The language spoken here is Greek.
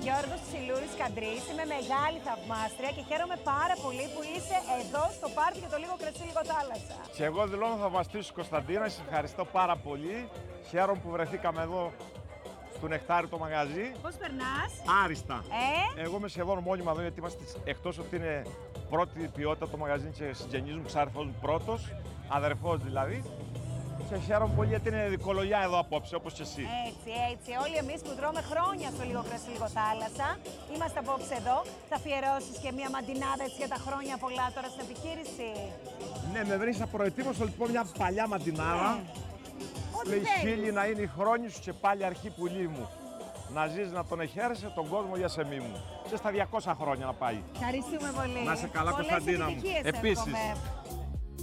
Γιώργος Ψηλούρης Καντρής, είμαι μεγάλη θαυμάστρια και χαίρομαι πάρα πολύ που είσαι εδώ στο πάρτι για το λίγο κρασί, λίγο θάλασσα. Και εγώ δηλώνω θαυμαστής Κωνσταντίνα, σε ευχαριστώ πάρα πολύ. Χαίρομαι που βρεθήκαμε εδώ στο Νεκτάρι το μαγαζί. Πώς περνάς? Άριστα. Εγώ είμαι σχεδόν μόνιμα εδώ γιατί είμαστε, εκτός ότι είναι πρώτη ποιότητα το μαγαζί και συγγενής μου, ξάδερφός μου πρώτος, αδερφός δηλαδή. Και χαίρομαι πολύ γιατί είναι δικολογιά εδώ απόψε, όπως και εσύ. Έτσι. Όλοι εμείς που τρώμε χρόνια στο λίγο κρασί, λίγο θάλασσα, είμαστε απόψε εδώ. Θα αφιερώσεις και μια μαντινάδα έτσι για τα χρόνια πολλά τώρα στην επιχείρηση? Ναι, με βρεις απροετοίμαστο λοιπόν μια παλιά μαντινάδα. Λέει χίλιοι να είναι οι χρόνοι σου και πάλι αρχή πουλί μου. Να ζεις, να τον εχαίρεσαι τον κόσμο για σεμί μου. Και στα 200 χρόνια να πάει. Ευχαριστούμε πολύ. Να είσαι καλά, Κωνσταντίνα μου. Πολλές επιτυχίες Επίσης. εύχομαι.